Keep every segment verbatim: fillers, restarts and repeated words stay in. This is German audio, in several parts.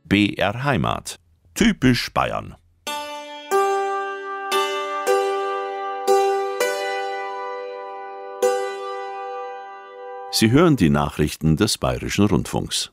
B R Heimat. Typisch Bayern. Sie hören die Nachrichten des Bayerischen Rundfunks.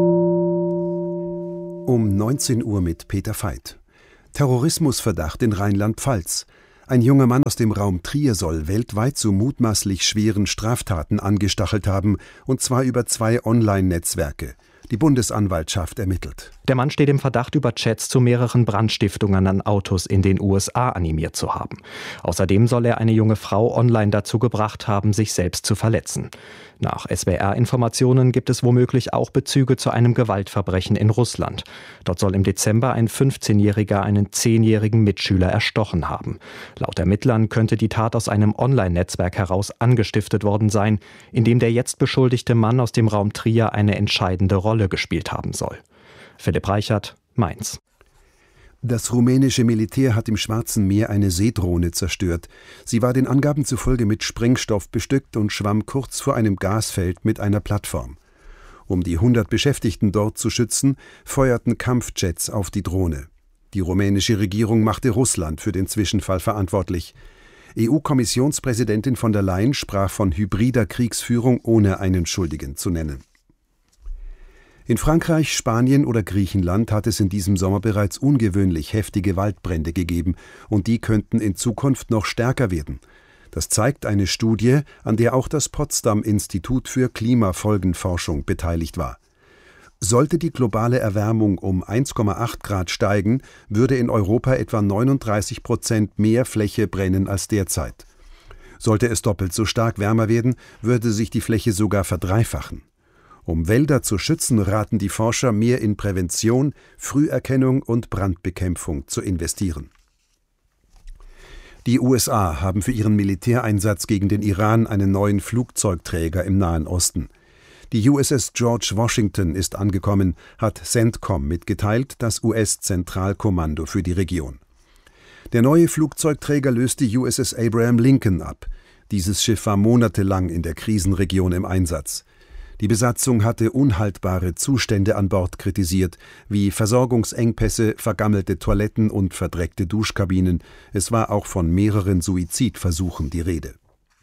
Um neunzehn Uhr mit Peter Veit. Terrorismusverdacht in Rheinland-Pfalz. Ein junger Mann aus dem Raum Trier soll weltweit zu mutmaßlich schweren Straftaten angestachelt haben, und zwar über zwei Online-Netzwerke. Die Bundesanwaltschaft ermittelt. Der Mann steht im Verdacht, über Chats zu mehreren Brandstiftungen an Autos in den U S A animiert zu haben. Außerdem soll er eine junge Frau online dazu gebracht haben, sich selbst zu verletzen. Nach S W R-Informationen gibt es womöglich auch Bezüge zu einem Gewaltverbrechen in Russland. Dort soll im Dezember ein fünfzehnjähriger einen zehnjährigen Mitschüler erstochen haben. Laut Ermittlern könnte die Tat aus einem Online-Netzwerk heraus angestiftet worden sein, in dem der jetzt beschuldigte Mann aus dem Raum Trier eine entscheidende Rolle gespielt haben soll. Philipp Reichert, Mainz. Das rumänische Militär hat im Schwarzen Meer eine Seedrohne zerstört. Sie war den Angaben zufolge mit Sprengstoff bestückt und schwamm kurz vor einem Gasfeld mit einer Plattform. Um die hundert Beschäftigten dort zu schützen, feuerten Kampfjets auf die Drohne. Die rumänische Regierung machte Russland für den Zwischenfall verantwortlich. E U-Kommissionspräsidentin von der Leyen sprach von hybrider Kriegsführung, ohne einen Schuldigen zu nennen. In Frankreich, Spanien oder Griechenland hat es in diesem Sommer bereits ungewöhnlich heftige Waldbrände gegeben, und die könnten in Zukunft noch stärker werden. Das zeigt eine Studie, an der auch das Potsdam-Institut für Klimafolgenforschung beteiligt war. Sollte die globale Erwärmung um eins Komma acht Grad steigen, würde in Europa etwa neununddreißig Prozent mehr Fläche brennen als derzeit. Sollte es doppelt so stark wärmer werden, würde sich die Fläche sogar verdreifachen. Um Wälder zu schützen, raten die Forscher, mehr in Prävention, Früherkennung und Brandbekämpfung zu investieren. Die U S A haben für ihren Militäreinsatz gegen den Iran einen neuen Flugzeugträger im Nahen Osten. Die U S S George Washington ist angekommen, hat CENTCOM mitgeteilt, das U S-Zentralkommando für die Region. Der neue Flugzeugträger löst die U S S Abraham Lincoln ab. Dieses Schiff war monatelang in der Krisenregion im Einsatz. Die Besatzung hatte unhaltbare Zustände an Bord kritisiert, wie Versorgungsengpässe, vergammelte Toiletten und verdreckte Duschkabinen. Es war auch von mehreren Suizidversuchen die Rede.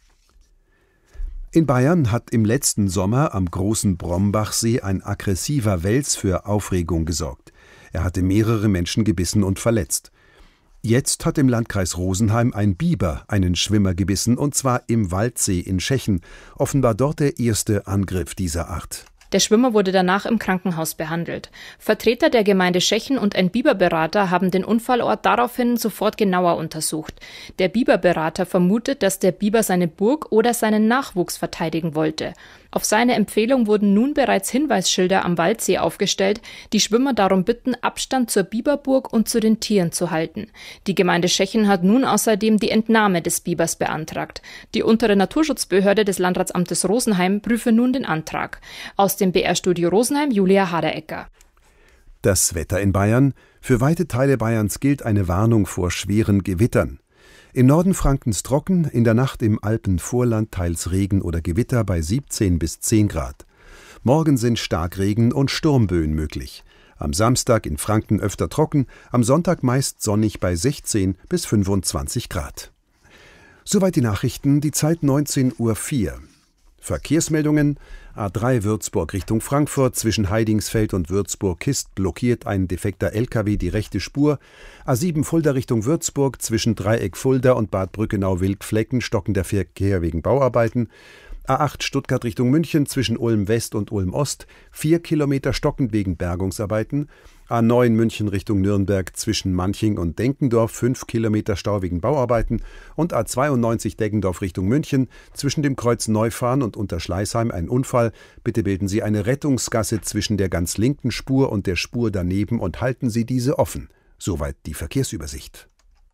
In Bayern hat im letzten Sommer am großen Brombachsee ein aggressiver Wels für Aufregung gesorgt. Er hatte mehrere Menschen gebissen und verletzt. Jetzt hat im Landkreis Rosenheim ein Biber einen Schwimmer gebissen, und zwar im Waldsee in Schechen. Offenbar dort der erste Angriff dieser Art. Der Schwimmer wurde danach im Krankenhaus behandelt. Vertreter der Gemeinde Schechen und ein Biberberater haben den Unfallort daraufhin sofort genauer untersucht. Der Biberberater vermutet, dass der Biber seine Burg oder seinen Nachwuchs verteidigen wollte. Auf seine Empfehlung wurden nun bereits Hinweisschilder am Waldsee aufgestellt, die Schwimmer darum bitten, Abstand zur Biberburg und zu den Tieren zu halten. Die Gemeinde Schechen hat nun außerdem die Entnahme des Bibers beantragt. Die untere Naturschutzbehörde des Landratsamtes Rosenheim prüfe nun den Antrag. Aus dem B R-Studio Rosenheim, Julia Haderecker. Das Wetter in Bayern. Für weite Teile Bayerns gilt eine Warnung vor schweren Gewittern. Im Norden Frankens trocken, in der Nacht im Alpenvorland teils Regen oder Gewitter bei siebzehn bis zehn Grad. Morgen sind Starkregen und Sturmböen möglich. Am Samstag in Franken öfter trocken, am Sonntag meist sonnig bei sechzehn bis fünfundzwanzig Grad. Soweit die Nachrichten, die Zeit neunzehn Uhr vier. Verkehrsmeldungen: A drei Würzburg Richtung Frankfurt, zwischen Heidingsfeld und Würzburg-Kist blockiert ein defekter L K W die rechte Spur. A sieben Fulda Richtung Würzburg, zwischen Dreieck Fulda und Bad Brückenau-Wildflecken stockender Verkehr wegen Bauarbeiten. A acht Stuttgart Richtung München, zwischen Ulm West und Ulm Ost, vier Kilometer stockend wegen Bergungsarbeiten. A neun München Richtung Nürnberg, zwischen Manching und Denkendorf, fünf Kilometer Stau wegen Bauarbeiten. Und A zweiundneunzig Deggendorf Richtung München, zwischen dem Kreuz Neufahren und Unterschleißheim ein Unfall. Bitte bilden Sie eine Rettungsgasse zwischen der ganz linken Spur und der Spur daneben und halten Sie diese offen. Soweit die Verkehrsübersicht.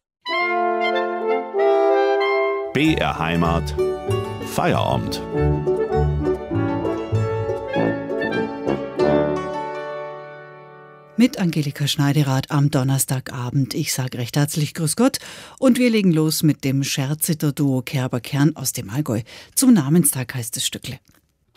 B R Heimat. Feierabend. Mit Angelika Schneiderath am Donnerstagabend. Ich sage recht herzlich Grüß Gott und wir legen los mit dem Scherziter-Duo Kerber Kern aus dem Allgäu. Zum Namenstag heißt das Stückle.